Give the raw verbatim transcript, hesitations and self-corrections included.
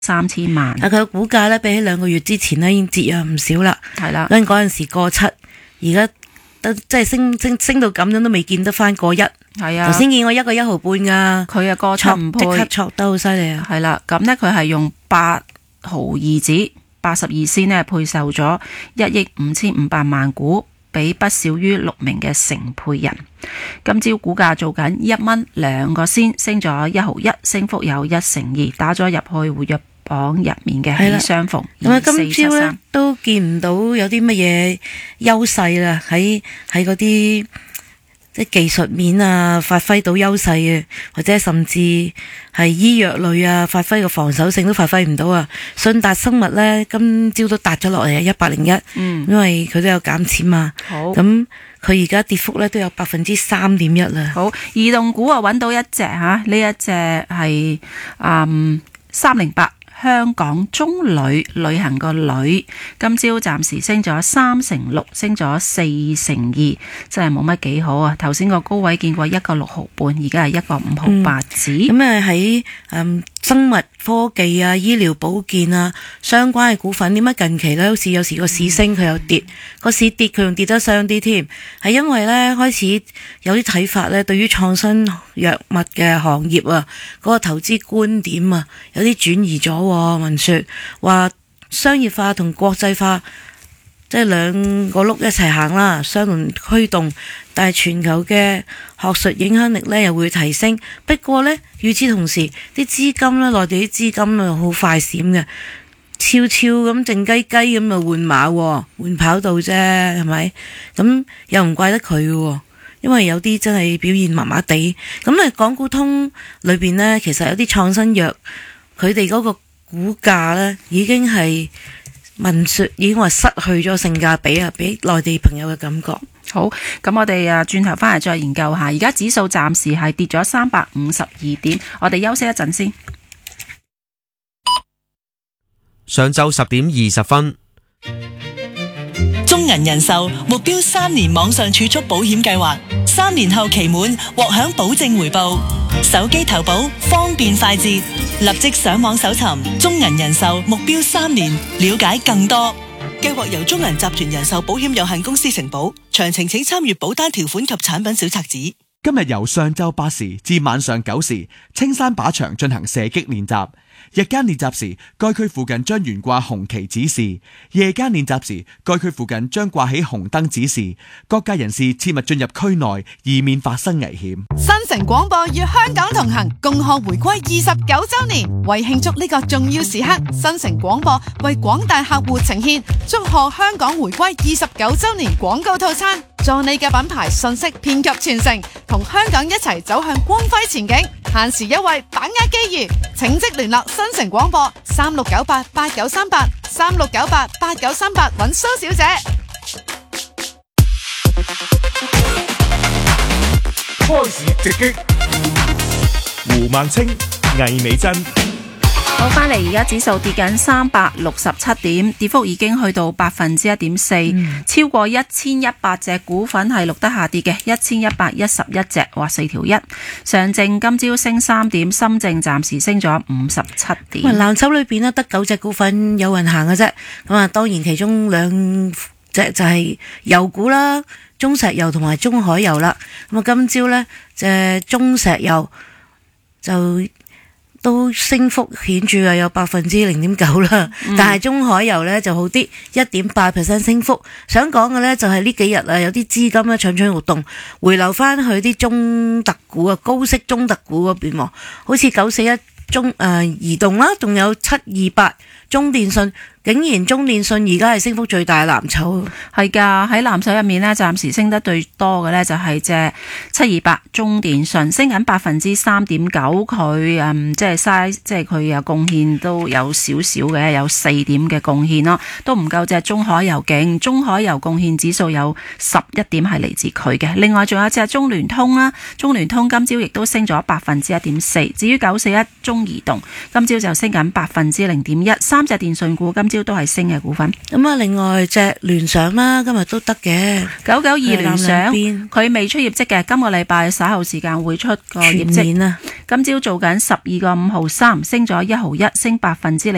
三千萬。 但佢嘅股價咧比起兩個月之前咧已經折讓唔少啦。 係啦， 因為嗰陣時過七，而家得即係升升升到咁樣都未見得翻過一。 係啊， 頭先見過一個一毫半㗎， 佢啊過七唔配， 即刻挫得好犀利啊！ 係啦，咁呢，佢係用八毫二紙八十二仙呢配售咗一億五千五百萬股，俾不少於六名嘅承配人。今朝股價做緊一蚊兩個仙，升咗一毫一，升幅有一成二，打咗入去活躍榜入面嘅喜相逢。 咁啊，今朝咧都見唔到有啲乜嘢優勢啦，喺喺嗰啲即係技術面啊，發揮到優勢嘅，或者甚至係醫藥類啊，發揮個防守性都發揮唔到啊。信達生物咧，今朝都達咗落嚟啊，一百零一， 嗯， 因為佢都有減錢嘛。 好， 咁佢而家跌幅咧都有百分之三點一啦。 好，移動股啊揾到一隻吓，呢一隻係嗯三零八。香港中旅旅行個旅，今朝暫時升咗三成六，升咗四成二，真係冇乜幾好啊！頭先個高位見過一個六毫半，而家係一個五毫八紙。 咁啊喺誒生物科技啊、醫療保健啊相關嘅股份，點解近期咧好似有時個市升佢又跌，個市跌佢仲跌得傷啲添？係因為咧開始有啲睇法咧，對於創新藥物嘅行業啊，嗰個投資觀點啊，有啲轉移咗。聞說話商業化同國際化即係兩個碌一齊行啦，相互驅動，但係全球嘅學術影響力咧又會提升。不過咧，與此同時，啲資金咧，內地啲資金啊好快閃嘅，悄悄咁靜雞雞咁啊換馬換跑道啫，係咪？咁又唔怪得佢嘅，因為有啲真係表現麻麻地。咁咧，港股通裏邊咧，其實有啲創新藥，佢哋嗰個股價咧已經係聞說已經話失去咗性價比啊，俾內地朋友嘅感覺。 好，咁我哋啊轉頭翻嚟再研究下。而家指數暫時係跌咗三百五十二點，我哋休息一陣先。 上晝十點二十分。 中銀人壽目標三年網上儲蓄保險計劃，三年後期滿獲享保證回報，手機投保方便快捷，立即上網搜尋中銀人壽目標三年，了解更多。計劃由中銀集團人壽保險有限公司承保，詳情請參閱保單條款及產品小冊子。 今日由上晝八時至晚上九時，青山靶場進行射擊練習。日間練習時，該區附近將懸掛紅旗指示；夜間練習時，該區附近將掛起紅燈指示。各界人士切勿進入區內，以免發生危險。 新城廣播與香港同行，共賀回歸二十九周年。為慶祝呢個重要時刻，新城廣播為廣大客戶呈現祝賀香港回歸二十九周年廣告套餐，助你嘅品牌信息遍及全城，同香港一齊走向光輝前景。限時優惠，把握機遇，請即聯絡新城廣播三六九八八九三八三六九八八九三八揾蘇小姐。 開始直擊，胡孟青、魏美珍。 好，翻嚟而家指數跌緊三百六十七點，跌幅已經去到百分之一點四，超過一千一百隻股份係錄得下跌嘅，一千一百一十一隻，哇四條一。上證今朝升三點，深證暫時升咗五十七點。 藍籌裏邊呢，得九隻股份有運行嘅啫，咁啊當然其中兩隻就係油股啦，中石油同埋中海油啦。咁啊今朝呢，隻中石油就都升幅顯著啊，有百分之零點九啦。但係中海油咧就好啲，一點八 percent 升幅。想講嘅咧就係呢幾日啊，有啲資金咧蠢蠢欲動，回流翻去啲中特股啊，高息中特股嗰邊，好似九四一中誒、呃、移動啦，仲有七二八中電信。竟然中電信而家係升幅最大藍籌， 係㗎。喺藍籌入面呢，暫時升得最多嘅呢就係隻七二八中電信，升緊百分之三點九。佢嗯即係 size 即係佢有貢獻都有少少嘅，有四點嘅貢獻咯，都唔夠隻中海油勁。中海油貢獻指數有十一點係嚟自佢嘅。另外仲有隻中聯通啦，中聯通今朝亦都升咗百分之一點四。至於九四一中移動，今朝就升緊百分之零點一。三隻電訊股今朝都係升嘅股份。咁啊，另外隻聯想啦，今日都得嘅。九九二聯想，佢未出業績嘅，今個禮拜稍後時間會出個業績。今朝做緊十二個五毫三，升咗一毫一，升百分之零。